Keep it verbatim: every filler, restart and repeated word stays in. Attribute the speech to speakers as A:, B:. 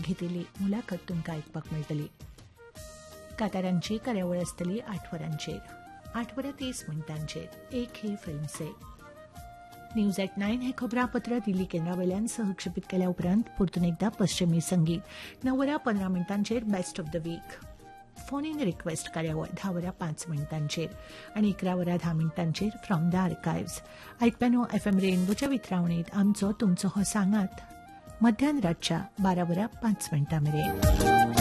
A: घेतलेली मुलाखत तुमकां आयकपाक मेळटली. कांतारांची कार्यावळ आसतली आठ वरांचेर आठ वरां तीस मिनटांचेर एक ही फिल्मचे. न्यूज एट नायन हे खबरापत्र दिल्ली केंद्रावयल्यान सहक्षेपीत केल्या उपरांत परतून एकदा पश्चिमी संगीत णव वरां पंदरा मिनटांचेर best of the weak. Phone in request कार्यावळ धा वरां पांच मिनटांचेर आनी इकरा वरां धा मिनटांचेर फ्रॉम द आर्कायव्ज. आयकप्यानो एफ एम रेनबोच्या वितरावणेंत आमचो तुमचो हो सांगात मध्यान रातच्या बारा वरां पांच मिनटां मेरेन.